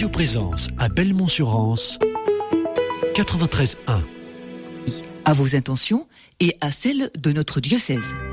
Radio Présence à Belmont-sur-Anse, 93.1. À vos intentions et à celles de notre diocèse.